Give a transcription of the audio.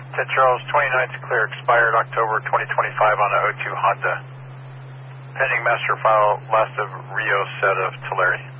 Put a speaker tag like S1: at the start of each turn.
S1: 10 Charles, 29th clear, expired October 2025 on a 02 Honda. Pending master file, last of Rio set of Tulare.